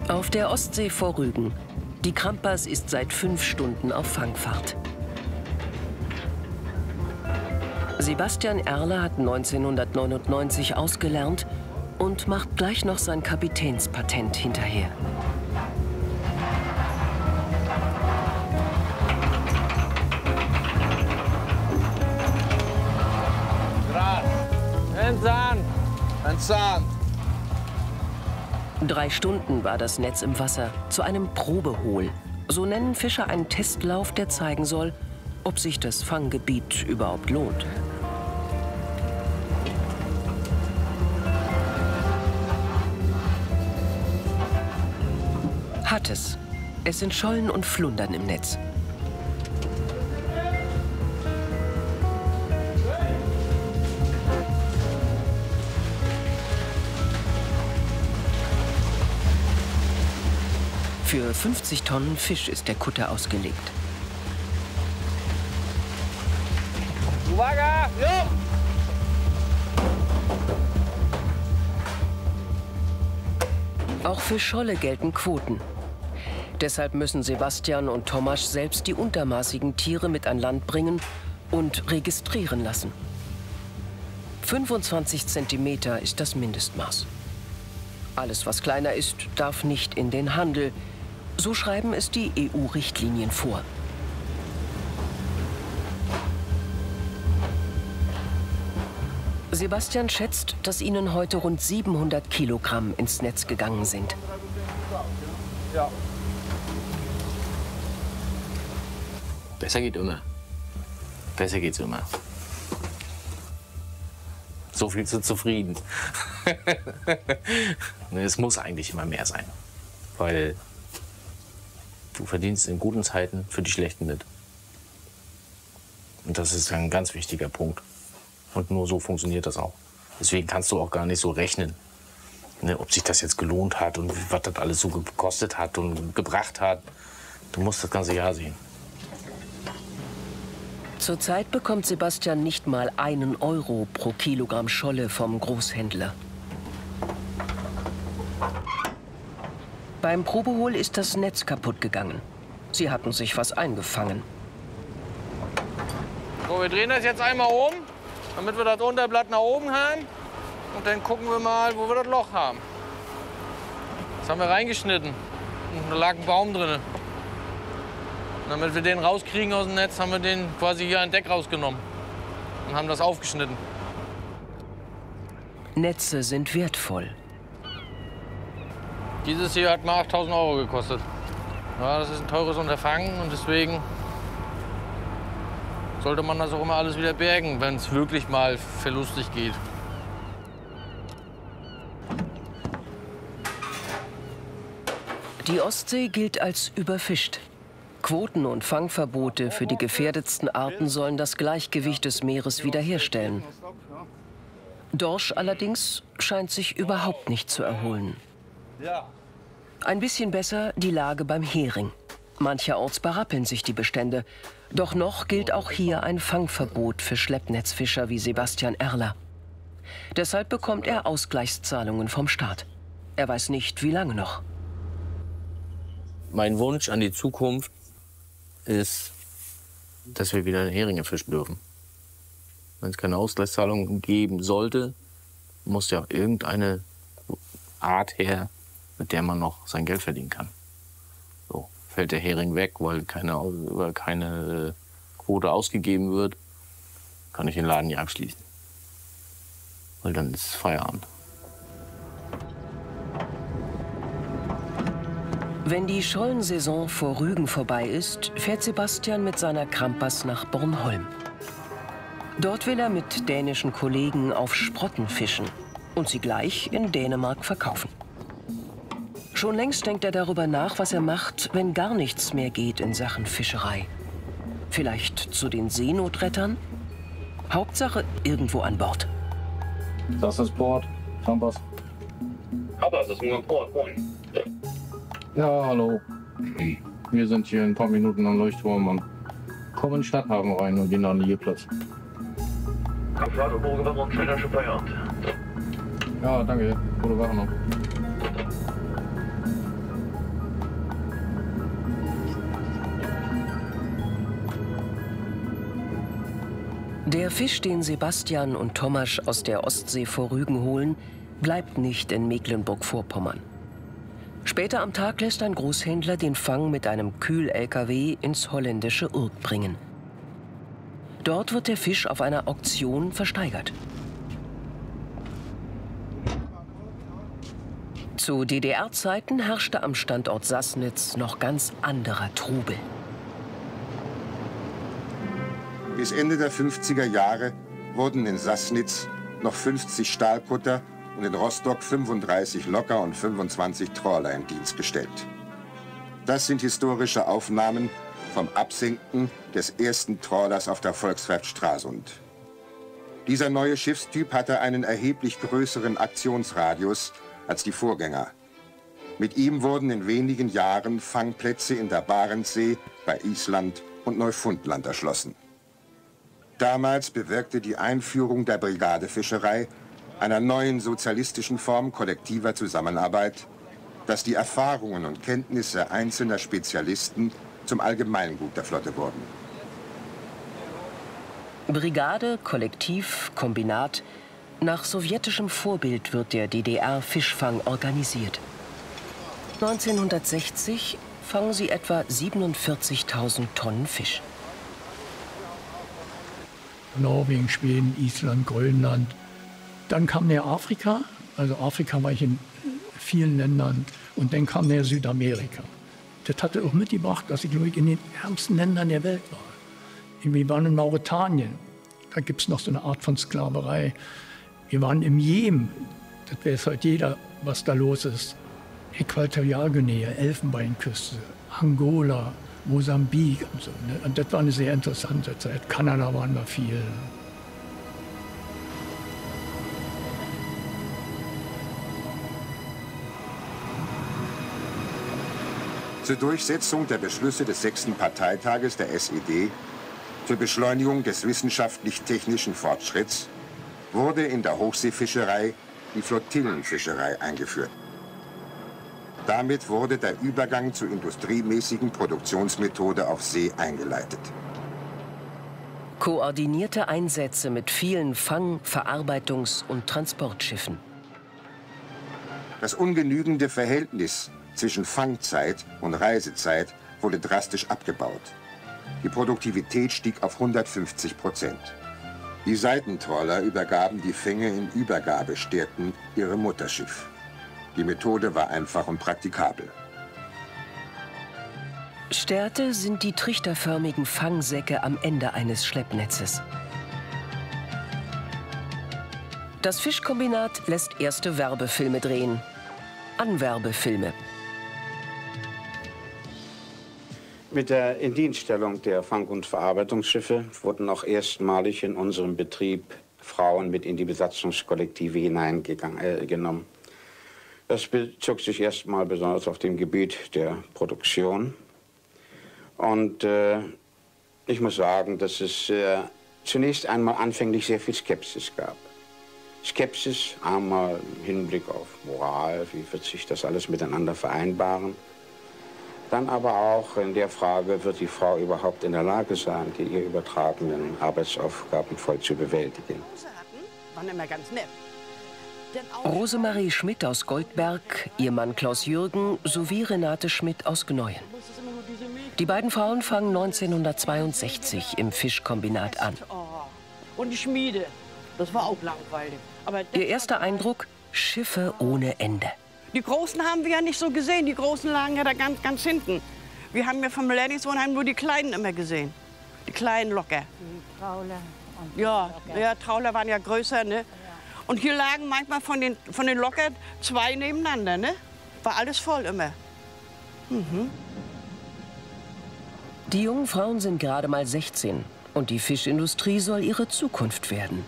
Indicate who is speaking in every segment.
Speaker 1: Auf der Ostsee vor Rügen. Die Krampas ist seit 5 Stunden auf Fangfahrt. Sebastian Erler hat 1999 ausgelernt und macht gleich noch sein Kapitänspatent hinterher.
Speaker 2: Ein Zahn.
Speaker 1: 3 Stunden war das Netz im Wasser, zu einem Probehol. So nennen Fischer einen Testlauf, der zeigen soll, ob sich das Fanggebiet überhaupt lohnt. Hat es. Es sind Schollen und Flundern im Netz. Für 50 Tonnen Fisch ist der Kutter ausgelegt.
Speaker 2: Uwaga! Jo!
Speaker 1: Auch für Scholle gelten Quoten. Deshalb müssen Sebastian und Tomasz selbst die untermaßigen Tiere mit an Land bringen und registrieren lassen. 25 Zentimeter ist das Mindestmaß. Alles, was kleiner ist, darf nicht in den Handel. So schreiben es die EU-Richtlinien vor. Sebastian schätzt, dass ihnen heute rund 700 Kilogramm ins Netz gegangen sind.
Speaker 2: Ja.
Speaker 3: Besser geht immer. Besser geht's immer. So viel zu zufrieden. Es muss eigentlich immer mehr sein. Weil du verdienst in guten Zeiten für die schlechten mit. Und das ist ein ganz wichtiger Punkt. Und nur so funktioniert das auch. Deswegen kannst du auch gar nicht so rechnen, ne, ob sich das jetzt gelohnt hat und was das alles so gekostet hat und gebracht hat. Du musst das ganze Jahr sehen.
Speaker 1: Zurzeit bekommt Sebastian nicht mal 1 Euro pro Kilogramm Scholle vom Großhändler. Beim Probehol ist das Netz kaputt gegangen. Sie hatten sich was eingefangen.
Speaker 2: So, wir drehen das jetzt einmal um, damit wir das Unterblatt nach oben haben. Und dann gucken wir mal, wo wir das Loch haben. Das haben wir reingeschnitten. Und da lag ein Baum drin. Und damit wir den rauskriegen aus dem Netz, haben wir den quasi hier ein Deck rausgenommen. Und haben das aufgeschnitten.
Speaker 1: Netze sind wertvoll.
Speaker 2: Dieses hier hat mal 8.000 Euro gekostet. Ja, das ist ein teures Unterfangen und deswegen sollte man das auch immer alles wieder bergen, wenn es wirklich mal verlustig geht.
Speaker 1: Die Ostsee gilt als überfischt. Quoten und Fangverbote für die gefährdetsten Arten sollen das Gleichgewicht des Meeres wiederherstellen. Dorsch allerdings scheint sich überhaupt nicht zu erholen. Ein bisschen besser die Lage beim Hering. Mancherorts berappeln sich die Bestände. Doch noch gilt auch hier ein Fangverbot für Schleppnetzfischer wie Sebastian Erler. Deshalb bekommt er Ausgleichszahlungen vom Staat. Er weiß nicht, wie lange noch.
Speaker 3: Mein Wunsch an die Zukunft ist, dass wir wieder Heringe fischen dürfen. Wenn es keine Ausgleichszahlung geben sollte, muss ja auch irgendeine Art her, mit der man noch sein Geld verdienen kann. So, fällt der Hering weg, weil keine Quote ausgegeben wird, kann ich den Laden nicht abschließen. Weil dann ist Feierabend.
Speaker 1: Wenn die Schollensaison vor Rügen vorbei ist, fährt Sebastian mit seiner Krampas nach Bornholm. Dort will er mit dänischen Kollegen auf Sprotten fischen und sie gleich in Dänemark verkaufen. Schon längst denkt er darüber nach, was er macht, wenn gar nichts mehr geht in Sachen Fischerei. Vielleicht zu den Seenotrettern? Hauptsache irgendwo an Bord.
Speaker 4: Das ist Port, Krampas.
Speaker 5: Krampas, das ist nur ein Port, moin.
Speaker 4: Ja, hallo. Wir sind hier in ein paar Minuten am Leuchtturm und kommen in den Stadthafen rein und gehen an den Liegerplatz.
Speaker 5: Morgen werden wir uns schöner schon Feierabend.
Speaker 4: Ja, danke. Gute Woche noch.
Speaker 1: Der Fisch, den Sebastian und Tomasz aus der Ostsee vor Rügen holen, bleibt nicht in Mecklenburg-Vorpommern. Später am Tag lässt ein Großhändler den Fang mit einem Kühl-LKW ins holländische Urk bringen. Dort wird der Fisch auf einer Auktion versteigert. Zu DDR-Zeiten herrschte am Standort Sassnitz noch ganz anderer Trubel.
Speaker 6: Bis Ende der 50er Jahre wurden in Sassnitz noch 50 Stahlkutter und in Rostock 35 Locker und 25 Trawler in Dienst gestellt. Das sind historische Aufnahmen vom Absinken des ersten Trawlers auf der Volkswerft Stralsund. Dieser neue Schiffstyp hatte einen erheblich größeren Aktionsradius als die Vorgänger. Mit ihm wurden in wenigen Jahren Fangplätze in der Barentssee, bei Island und Neufundland erschlossen. Damals bewirkte die Einführung der Brigadefischerei, einer neuen sozialistischen Form kollektiver Zusammenarbeit, dass die Erfahrungen und Kenntnisse einzelner Spezialisten zum Allgemeingut der Flotte wurden.
Speaker 1: Brigade, Kollektiv, Kombinat. Nach sowjetischem Vorbild wird der DDR-Fischfang organisiert. 1960 fangen sie etwa 47.000 Tonnen Fisch.
Speaker 7: Norwegen, Schweden, Island, Grönland. Dann kam der Afrika, also Afrika war ich in vielen Ländern. Und dann kam der Südamerika. Das hatte auch mitgebracht, dass ich, glaube ich, in den ärmsten Ländern der Welt war. Wir waren in Mauretanien, da gibt es noch so eine Art von Sklaverei. Wir waren im Jemen, das weiß heute jeder, was da los ist. Äquatorialguinea, Elfenbeinküste, Angola, Mosambik und so. Ne? Und das war eine sehr interessante Zeit. Kanada waren wir viel.
Speaker 6: Zur Durchsetzung der Beschlüsse des 6. Parteitages der SED zur Beschleunigung des wissenschaftlich-technischen Fortschritts wurde in der Hochseefischerei die Flottillenfischerei eingeführt. Damit wurde der Übergang zur industriemäßigen Produktionsmethode auf See eingeleitet.
Speaker 1: Koordinierte Einsätze mit vielen Fang-, Verarbeitungs- und Transportschiffen.
Speaker 6: Das ungenügende Verhältnis zwischen Fangzeit und Reisezeit wurde drastisch abgebaut. Die Produktivität stieg auf 150%. Die Seitentrawler übergaben die Fänge in Übergabestädten ihrem Mutterschiff. Die Methode war einfach und praktikabel.
Speaker 1: Stärte sind die trichterförmigen Fangsäcke am Ende eines Schleppnetzes. Das Fischkombinat lässt erste Werbefilme drehen. Anwerbefilme.
Speaker 8: Mit der Indienststellung der Fang- und Verarbeitungsschiffe wurden auch erstmalig in unserem Betrieb Frauen mit in die Besatzungskollektive hineingenommen. Das bezog sich erstmal besonders auf dem Gebiet der Produktion. Und ich muss sagen, dass es zunächst einmal anfänglich sehr viel Skepsis gab. Skepsis einmal im Hinblick auf Moral, wie wird sich das alles miteinander vereinbaren. Dann aber auch in der Frage, wird die Frau überhaupt in der Lage sein, die ihr übertragenen Arbeitsaufgaben voll zu bewältigen.
Speaker 1: Rosemarie Schmidt aus Goldberg, ihr Mann Klaus Jürgen sowie Renate Schmidt aus Gneuen. Die beiden Frauen fangen 1962 im Fischkombinat an.
Speaker 9: Und die Schmiede, das war auch langweilig. Aber
Speaker 1: ihr erster Eindruck, Schiffe ohne Ende.
Speaker 9: Die Großen haben wir ja nicht so gesehen. Die Großen lagen ja da ganz hinten. Wir haben ja vom Lehrlingswohnheim nur die Kleinen immer gesehen. Die kleinen Locker.
Speaker 10: Die Trawler.
Speaker 9: Ja, Trawler waren ja größer, ne? Und hier lagen manchmal von den Locker 2 nebeneinander, ne? War alles voll immer. Mhm.
Speaker 1: Die jungen Frauen sind gerade mal 16 und die Fischindustrie soll ihre Zukunft werden.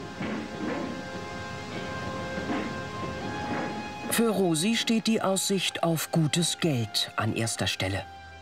Speaker 1: Für Rosi steht die Aussicht auf gutes Geld an erster Stelle.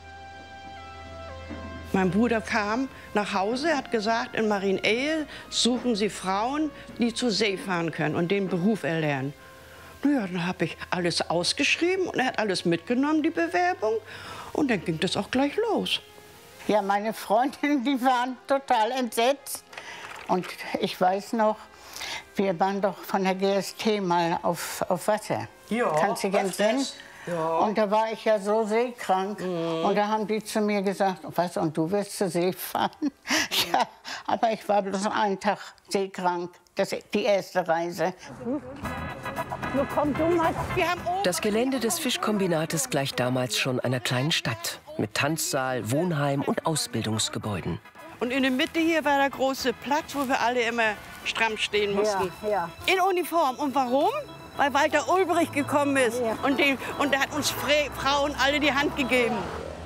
Speaker 9: Mein Bruder kam nach Hause, hat gesagt, in Marienehe suchen Sie Frauen, die zur See fahren können und den Beruf erlernen. Naja, dann habe ich alles ausgeschrieben und er hat alles mitgenommen, die Bewerbung. Und dann ging das auch gleich los.
Speaker 10: Ja, meine Freundinnen, die waren total entsetzt. Und ich weiß noch, wir waren doch von der GST mal auf Wasser.
Speaker 9: Ja,
Speaker 10: kannst du dich entsinnen?
Speaker 9: Ja.
Speaker 10: Und da war ich ja so seekrank. Und da haben die zu mir gesagt, was, und du willst zur See fahren? Ja, aber ich war bloß einen Tag seekrank. Das ist die erste Reise.
Speaker 1: Das Gelände des Fischkombinates gleicht damals schon einer kleinen Stadt. Mit Tanzsaal, Wohnheim und Ausbildungsgebäuden.
Speaker 9: Und in der Mitte hier war der große Platz, wo wir alle immer stramm stehen mussten.
Speaker 10: Ja.
Speaker 9: In Uniform. Und warum? Weil Walter Ulbricht gekommen ist.
Speaker 10: Ja.
Speaker 9: Und der hat uns Frauen alle die Hand gegeben.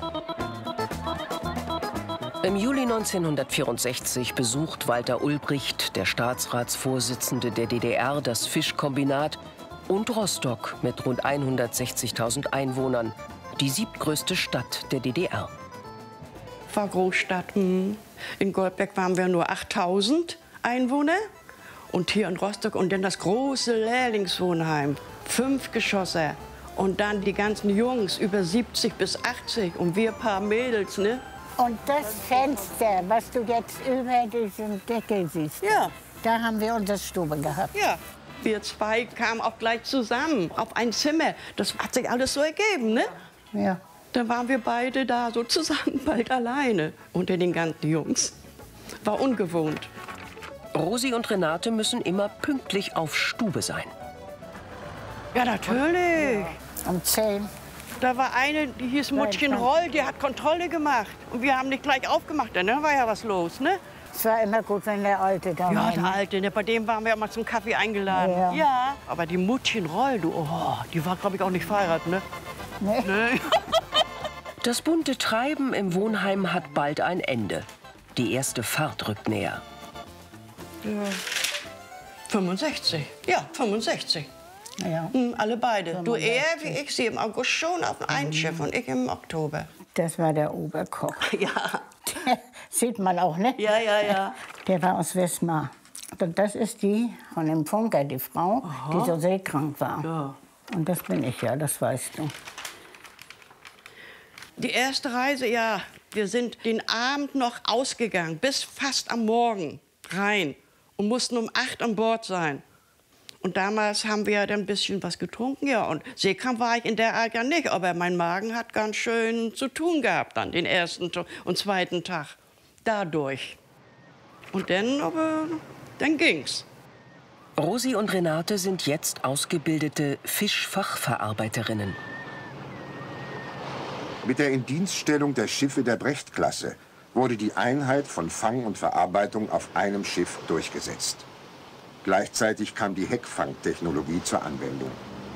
Speaker 1: Im Juli 1964 besucht Walter Ulbricht, der Staatsratsvorsitzende der DDR, das Fischkombinat und Rostock mit rund 160.000 Einwohnern, die siebtgrößte Stadt der DDR.
Speaker 9: War Großstadt. In Goldberg waren wir nur 8.000 Einwohner. Und hier in Rostock und dann das große Lehrlingswohnheim, 5 Geschosse. Und dann die ganzen Jungs, über 70 bis 80 und wir paar Mädels, ne?
Speaker 10: Und das Fenster, was du jetzt über diesem Deckel siehst,
Speaker 9: Ja.
Speaker 10: da haben wir unsere Stube gehabt.
Speaker 9: Ja. Wir zwei kamen auch gleich zusammen auf ein Zimmer. Das hat sich alles so ergeben, ne?
Speaker 10: Ja.
Speaker 9: Dann waren wir beide da so zusammen, bald alleine unter den ganzen Jungs. War ungewohnt.
Speaker 1: Rosi und Renate müssen immer pünktlich auf Stube sein.
Speaker 9: Ja, natürlich.
Speaker 10: Um 10.
Speaker 9: Da war eine, die hieß Muttchen Roll, die hat Kontrolle gemacht. Und wir haben nicht gleich aufgemacht, dann war ja was los, ne?
Speaker 10: Es war immer gut, wenn der Alte da war.
Speaker 9: Ja, der Alte, ne? Bei dem waren wir immer zum Kaffee eingeladen.
Speaker 10: Ja.
Speaker 9: Ja. Aber die Muttchen Roll, du, die war, glaube ich, auch nicht verheiratet, ne?
Speaker 10: Nee.
Speaker 9: Nee.
Speaker 1: Das bunte Treiben im Wohnheim hat bald ein Ende. Die erste Fahrt rückt näher.
Speaker 9: Ja. 65. Ja, 65.
Speaker 10: Ja.
Speaker 9: Alle beide. Du eher wie ich, sie im August schon auf ein Schiff und ich im Oktober.
Speaker 10: Das war der Oberkoch.
Speaker 9: Ja.
Speaker 10: Sieht man auch, ne?
Speaker 9: Ja, ja, ja.
Speaker 10: Der war aus Wismar. Und das ist die von dem Funker, die Frau, die so seekrank war.
Speaker 9: Ja.
Speaker 10: Und das bin ich ja, das weißt du.
Speaker 9: Die erste Reise, ja, wir sind den Abend noch ausgegangen, bis fast am Morgen rein und mussten um 8 an Bord sein. Und damals haben wir dann ein bisschen was getrunken, ja. Und seekrank war ich in der Art ja nicht, aber mein Magen hat ganz schön zu tun gehabt dann, den ersten und zweiten Tag. Dadurch. Und dann ging's.
Speaker 1: Rosi und Renate sind jetzt ausgebildete Fischfachverarbeiterinnen.
Speaker 6: Mit der Indienststellung der Schiffe der Brecht-Klasse wurde die Einheit von Fang und Verarbeitung auf einem Schiff durchgesetzt. Gleichzeitig kam die Heckfangtechnologie zur Anwendung.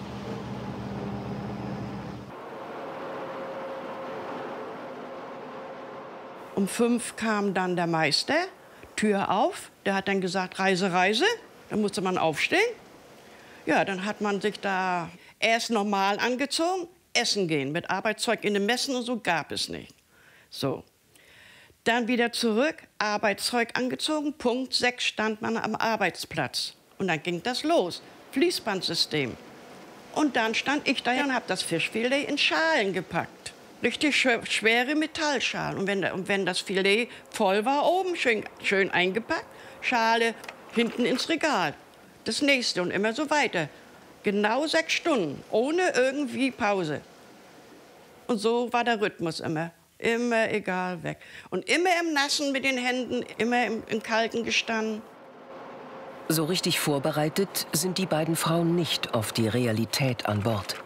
Speaker 9: Um 5 kam dann der Meister, Tür auf. Der hat dann gesagt, Reise, Reise. Dann musste man aufstehen. Ja, dann hat man sich da erst normal angezogen, essen gehen. Mit Arbeitszeug in den Messen und so gab es nicht. So. Dann wieder zurück, Arbeitszeug angezogen, Punkt 6 stand man am Arbeitsplatz. Und dann ging das los, Fließbandsystem. Und dann stand ich da und habe das Fischfilet in Schalen gepackt. Richtig schwere Metallschalen. Und wenn das Filet voll war, oben schön eingepackt, Schale hinten ins Regal. Das nächste und immer so weiter. Genau 6 Stunden, ohne irgendwie Pause. Und so war der Rhythmus immer. Immer egal weg. Und immer im Nassen mit den Händen, immer im Kalten gestanden.
Speaker 1: So richtig vorbereitet sind die beiden Frauen nicht auf die Realität an Bord.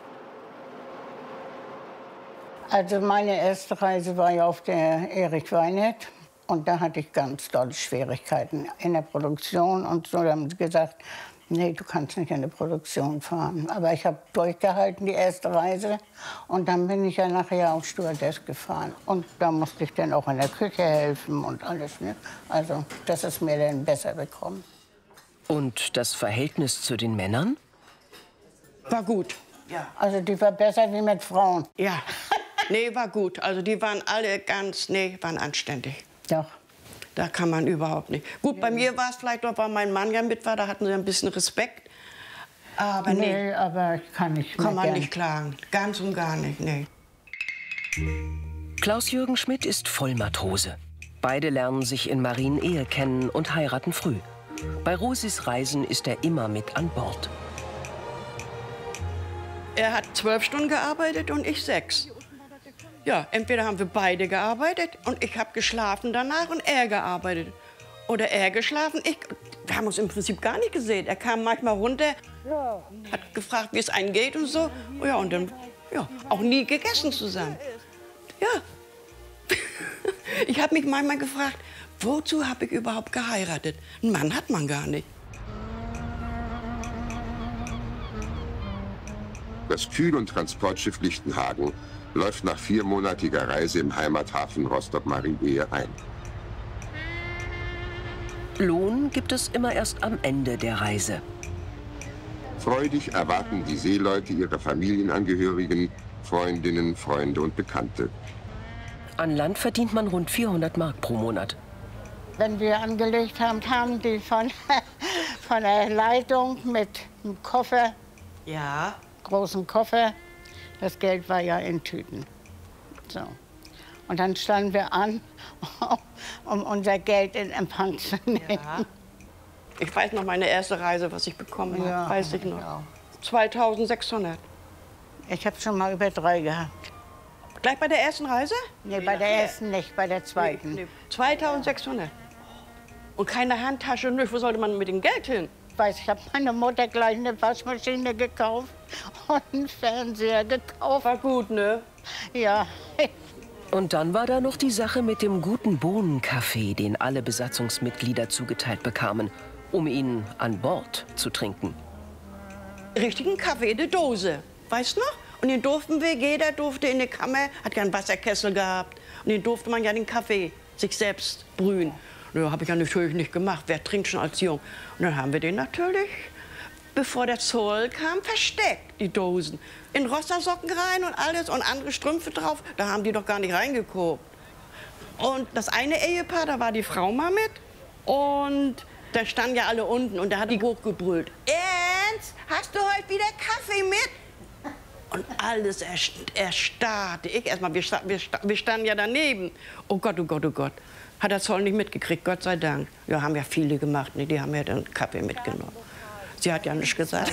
Speaker 10: Also meine erste Reise war ja auf der Erich Weinert. Und da hatte ich ganz dolle Schwierigkeiten in der Produktion. Und so haben sie gesagt, nee, du kannst nicht in der Produktion fahren. Aber ich habe durchgehalten, die erste Reise. Und dann bin ich ja nachher auf Stewardess gefahren. Und da musste ich dann auch in der Küche helfen und alles. Ne? Also das ist mir dann besser bekommen.
Speaker 1: Und das Verhältnis zu den Männern?
Speaker 9: War gut. Ja.
Speaker 10: Also die war besser wie mit Frauen.
Speaker 9: Ja. Nee, war gut. Also die waren alle waren anständig.
Speaker 10: Doch.
Speaker 9: Da kann man überhaupt nicht. Gut, bei mir war es vielleicht noch, weil mein Mann ja mit war, da hatten sie ein bisschen Respekt. Aber
Speaker 10: nee, aber ich kann nicht.
Speaker 9: Kann man nicht klagen. Ganz und gar nicht, nee.
Speaker 1: Klaus-Jürgen Schmidt ist Vollmatrose. Beide lernen sich in Marienehe kennen und heiraten früh. Bei Rosis Reisen ist er immer mit an Bord.
Speaker 9: Er hat 12 Stunden gearbeitet und ich 6. Ja, entweder haben wir beide gearbeitet und ich habe geschlafen danach und er gearbeitet. Oder er geschlafen, ich. Wir haben uns im Prinzip gar nicht gesehen. Er kam manchmal runter, hat gefragt, wie es einem geht und so. Ja, und dann auch nie gegessen zusammen. Ja. Ich habe mich manchmal gefragt, wozu habe ich überhaupt geheiratet? Einen Mann hat man gar nicht.
Speaker 6: Das Kühl- und Transportschiff Lichtenhagen läuft nach 4-monatiger Reise im Heimathafen Rostock-Marienehe ein.
Speaker 1: Lohn gibt es immer erst am Ende der Reise.
Speaker 6: Freudig erwarten die Seeleute ihre Familienangehörigen, Freundinnen, Freunde und Bekannte.
Speaker 1: An Land verdient man rund 400 Mark pro Monat.
Speaker 10: Wenn wir angelegt haben, kamen die von der Leitung mit einem Koffer,
Speaker 9: Ja.
Speaker 10: großen Koffer. Das Geld war ja in Tüten. So. Und dann standen wir an, um unser Geld in Empfang zu nehmen.
Speaker 9: Ja. Ich weiß noch meine erste Reise, was ich bekommen habe,
Speaker 10: Ja,
Speaker 9: weiß ich noch.
Speaker 10: ja.
Speaker 9: 2600.
Speaker 10: Ich habe schon mal über 3 gehabt.
Speaker 9: Gleich bei der ersten Reise?
Speaker 10: Nee, bei der ersten nicht, bei der zweiten.
Speaker 9: Nee. 2600. Und keine Handtasche, nö, wo sollte man mit dem Geld hin?
Speaker 10: Ich habe meiner Mutter gleich eine Waschmaschine gekauft und einen Fernseher gekauft.
Speaker 9: War gut, ne?
Speaker 10: Ja.
Speaker 1: Und dann war da noch die Sache mit dem guten Bohnenkaffee, den alle Besatzungsmitglieder zugeteilt bekamen, um ihn an Bord zu trinken.
Speaker 9: Richtigen Kaffee, eine Dose, weißt du noch? Und den durften wir, jeder durfte in der Kammer, hat ja einen Wasserkessel gehabt. Und den durfte man ja den Kaffee sich selbst brühen. Ja, habe ich ja natürlich nicht gemacht. Wer trinkt schon als Jung? Und dann haben wir den natürlich, bevor der Zoll kam, versteckt, die Dosen. In Rostersocken rein und alles und andere Strümpfe drauf. Da haben die doch gar nicht reingeguckt. Und das eine Ehepaar, da war die Frau mal mit. Und da standen ja alle unten und da hat die hochgebrüllt. Ernst, hast du heute wieder Kaffee mit? Und alles erstarrte. Ich erstmal, wir standen ja daneben. Oh Gott, oh Gott, oh Gott. Hat der Zoll nicht mitgekriegt, Gott sei Dank. Ja, haben ja viele gemacht, ne? Die haben ja den Kaffee mitgenommen. Sie hat ja nichts gesagt.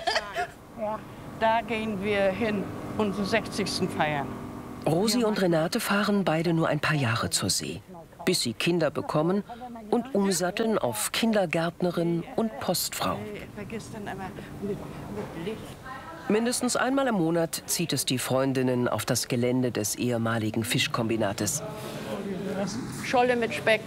Speaker 10: Ja.
Speaker 9: Da gehen wir hin, unseren 60. feiern.
Speaker 1: Rosi und Renate fahren beide nur ein paar Jahre zur See, bis sie Kinder bekommen und umsatteln auf Kindergärtnerin und Postfrau.
Speaker 9: Vergiss dann aber mit Licht.
Speaker 1: Mindestens einmal im Monat zieht es die Freundinnen auf das Gelände des ehemaligen Fischkombinates.
Speaker 9: Scholle mit Speck.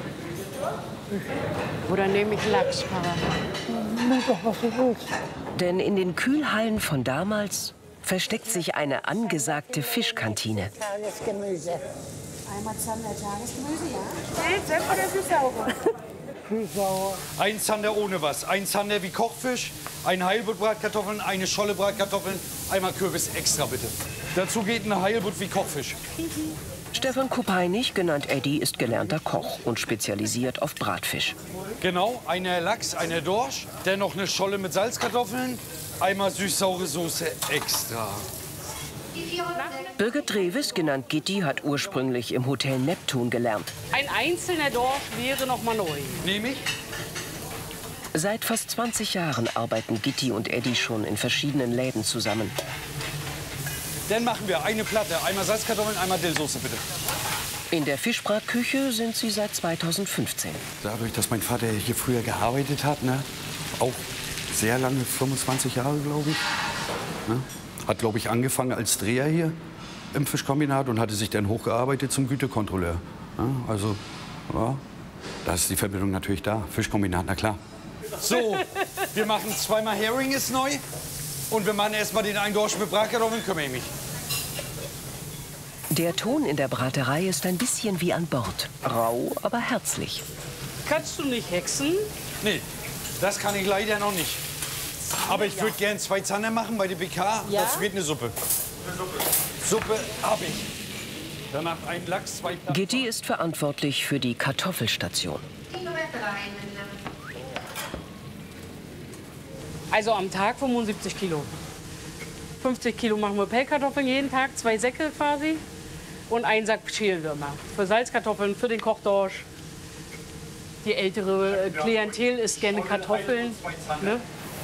Speaker 9: Oder nehme ich Lachs, Papa?
Speaker 10: Nimm doch, was du willst.
Speaker 1: Denn in den Kühlhallen von damals versteckt sich eine angesagte Fischkantine.
Speaker 10: Tagesgemüse.
Speaker 11: Einmal Zander Tagesgemüse, ja? Senf oder Süßsauer?
Speaker 10: Süßsauer.
Speaker 12: Ein Zander ohne was. Ein Zander wie Kochfisch, ein Heilbutt Bratkartoffeln, eine Scholle Bratkartoffeln, einmal Kürbis extra bitte. Dazu geht ein Heilbutt wie Kochfisch.
Speaker 1: Stefan Kupeinig, genannt Eddie, ist gelernter Koch und spezialisiert auf Bratfisch.
Speaker 12: Genau, eine Lachs, eine Dorsch, dann noch eine Scholle mit Salzkartoffeln, einmal süß-saure Soße extra.
Speaker 1: Birgit Drewes, genannt Gitti, hat ursprünglich im Hotel Neptun gelernt.
Speaker 13: Ein einzelner Dorsch wäre noch mal neu.
Speaker 12: Nehme ich?
Speaker 1: Seit fast 20 Jahren arbeiten Gitti und Eddie schon in verschiedenen Läden zusammen.
Speaker 12: Dann machen wir eine Platte, einmal Salzkartoffeln, einmal Dillsoße bitte.
Speaker 1: In der Fischbratküche sind sie seit 2015.
Speaker 12: Dadurch, dass mein Vater hier früher gearbeitet hat, ne, auch sehr lange, 25 Jahre glaube ich, ne, hat glaube ich angefangen als Dreher hier im Fischkombinat und hatte sich dann hochgearbeitet zum Gütekontrolleur. Ne, also, ja, da ist die Verbindung natürlich da. Fischkombinat, na klar. So, wir machen zweimal Hering ist neu. Und wir machen erst mal den einen Dorsch mit Bratkartoffeln, kümmere ich mich.
Speaker 1: Der Ton in der Braterei ist ein bisschen wie an Bord. Rau, aber herzlich.
Speaker 13: Kannst du nicht hexen?
Speaker 12: Nee, das kann ich leider noch nicht. Aber ich würde gern 2 Zander machen bei der BK.
Speaker 13: Ja?
Speaker 12: Das wird eine Suppe. Suppe habe ich. Danach ein Lachs, 2 Platten.
Speaker 1: Gitti ist verantwortlich für die Kartoffelstation.
Speaker 13: Also am Tag 75 Kilo. 50 Kilo machen wir Pellkartoffeln jeden Tag, 2 Säcke quasi. und ein Sack Schälwürmer. Für Salzkartoffeln, für den Kochdorsch. Die ältere Klientel isst gerne Kartoffeln. Ne?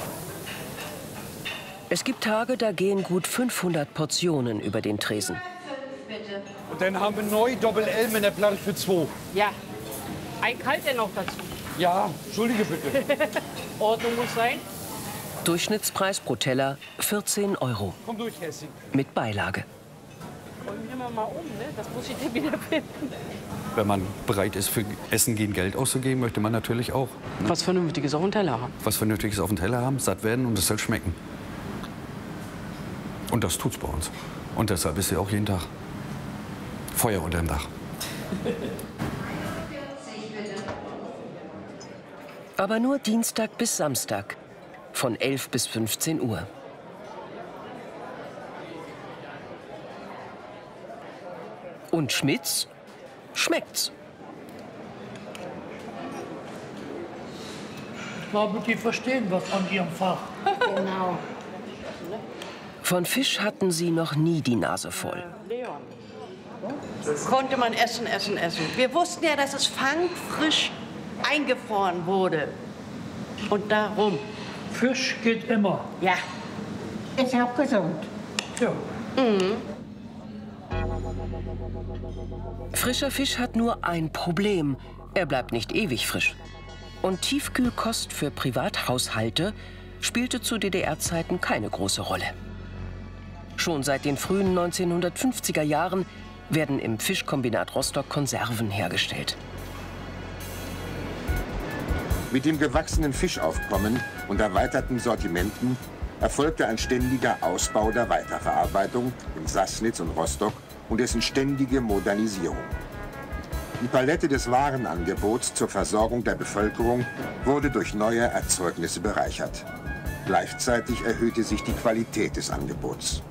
Speaker 1: Es gibt Tage, da gehen gut 500 Portionen über den Tresen.
Speaker 12: Und dann haben wir neu Doppel-L mit der Platte für 2.
Speaker 13: Ja, ein Kalter noch dazu.
Speaker 12: Ja, entschuldige bitte.
Speaker 13: Ordnung muss sein.
Speaker 1: Durchschnittspreis pro Teller 14 €.
Speaker 12: Komm durch, Hessing.
Speaker 1: Mit Beilage.
Speaker 13: Räumen wir mal um, ne? Das muss ich dann wieder finden.
Speaker 12: Wenn man bereit ist, für Essen gehen Geld auszugeben, möchte man natürlich auch. Ne?
Speaker 13: Was Vernünftiges auf dem Teller haben.
Speaker 12: Was Vernünftiges auf dem Teller haben, satt werden und es soll schmecken. Und das tut's bei uns. Und deshalb ist sie auch jeden Tag Feuer unter dem Dach.
Speaker 1: Aber nur Dienstag bis Samstag, von 11 bis 15 Uhr. Und Schmitz schmeckt's.
Speaker 7: Ich glaube, die verstehen was von ihrem Fach.
Speaker 10: Genau.
Speaker 1: Von Fisch hatten sie noch nie die Nase voll.
Speaker 9: Konnte man essen, essen, essen. Wir wussten ja, dass es fangfrisch eingefroren wurde. Und darum.
Speaker 7: Fisch geht immer.
Speaker 9: Ja.
Speaker 10: Ist ja auch gesund.
Speaker 7: Ja.
Speaker 9: Mhm.
Speaker 1: Frischer Fisch hat nur ein Problem. Er bleibt nicht ewig frisch. Und Tiefkühlkost für Privathaushalte spielte zu DDR-Zeiten keine große Rolle. Schon seit den frühen 1950er Jahren werden im Fischkombinat Rostock Konserven hergestellt.
Speaker 6: Mit dem gewachsenen Fischaufkommen und erweiterten Sortimenten erfolgte ein ständiger Ausbau der Weiterverarbeitung in Sassnitz und Rostock und dessen ständige Modernisierung. Die Palette des Warenangebots zur Versorgung der Bevölkerung wurde durch neue Erzeugnisse bereichert. Gleichzeitig erhöhte sich die Qualität des Angebots.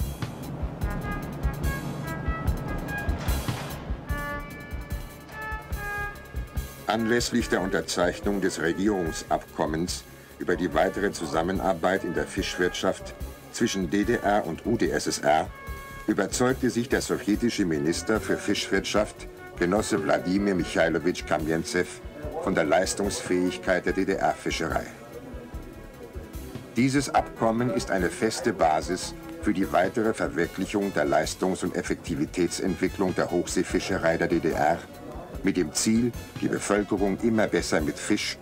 Speaker 6: Anlässlich der Unterzeichnung des Regierungsabkommens über die weitere Zusammenarbeit in der Fischwirtschaft zwischen DDR und UdSSR überzeugte sich der sowjetische Minister für Fischwirtschaft, Genosse Wladimir Michailowitsch Kamjentsew, von der Leistungsfähigkeit der DDR-Fischerei. Dieses Abkommen ist eine feste Basis für die weitere Verwirklichung der Leistungs- und Effektivitätsentwicklung der Hochseefischerei der DDR mit dem Ziel, die Bevölkerung immer besser mit Fisch